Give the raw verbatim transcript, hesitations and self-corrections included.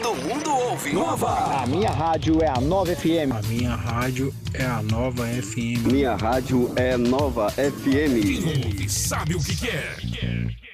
Todo mundo ouve. Nova. A minha rádio é a Nova F M. A minha rádio é a Nova F M. Minha rádio é Nova F M. Quem ouve sabe o que quer.